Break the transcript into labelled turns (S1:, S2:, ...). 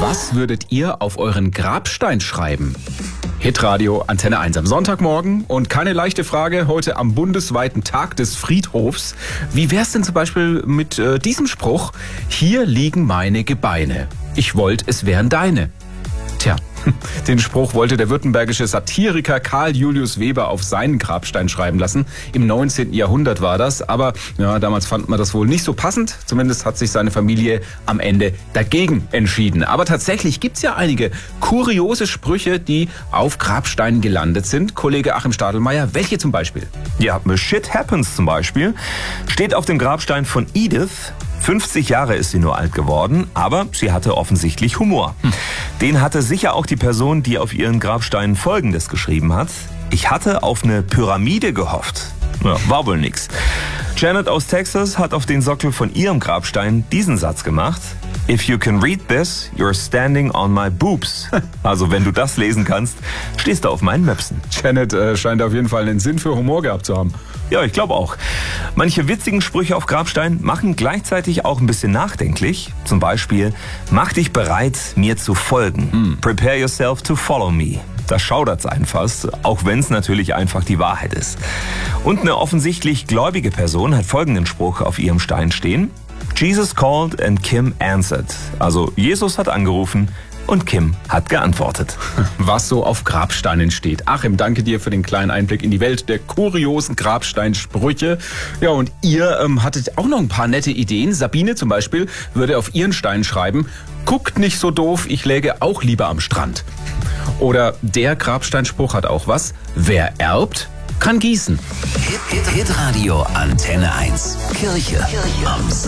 S1: Was würdet ihr auf euren Grabstein schreiben? Hitradio Antenne 1 am Sonntagmorgen und keine leichte Frage heute am bundesweiten Tag des Friedhofs. Wie wär's denn zum Beispiel mit diesem Spruch? Hier liegen meine Gebeine. Ich wollt, es wären deine. Tja, den Spruch wollte der württembergische Satiriker Karl Julius Weber auf seinen Grabstein schreiben lassen. Im 19. Jahrhundert war das, aber ja, damals fand man das wohl nicht so passend. Zumindest hat sich seine Familie am Ende dagegen entschieden. Aber tatsächlich gibt's ja einige kuriose Sprüche, die auf Grabsteinen gelandet sind. Kollege Achim Stadelmeier, welche zum Beispiel?
S2: Ja, Shit Happens zum Beispiel steht auf dem Grabstein von Edith. 50 Jahre ist sie nur alt geworden, aber sie hatte offensichtlich Humor. Den hatte sicher auch die Person, die auf ihren Grabsteinen Folgendes geschrieben hat. Ich hatte auf eine Pyramide gehofft. Ja, war wohl nix. Janet aus Texas hat auf den Sockel von ihrem Grabstein diesen Satz gemacht. If you can read this, you're standing on my boobs. Also wenn du das lesen kannst, stehst du auf meinen Möpsen.
S1: Janet scheint auf jeden Fall einen Sinn für Humor gehabt zu haben.
S2: Ja, ich glaube auch. Manche witzigen Sprüche auf Grabstein machen gleichzeitig auch ein bisschen nachdenklich. Zum Beispiel, mach dich bereit, mir zu folgen. Prepare yourself to follow me. Da schaudert's einen fast, auch wenn es natürlich einfach die Wahrheit ist. Und eine offensichtlich gläubige Person hat folgenden Spruch auf ihrem Stein stehen. Jesus called and Kim answered. Also Jesus hat angerufen und Kim hat geantwortet.
S1: Was so auf Grabsteinen steht. Achim, danke dir für den kleinen Einblick in die Welt der kuriosen Grabsteinsprüche. Ja, und ihr hattet auch noch ein paar nette Ideen. Sabine zum Beispiel würde auf ihren Stein schreiben, guckt nicht so doof, ich läge auch lieber am Strand. Oder der Grabsteinspruch hat auch was, wer erbt, kann gießen.
S3: Hitradio Antenne 1. Kirche am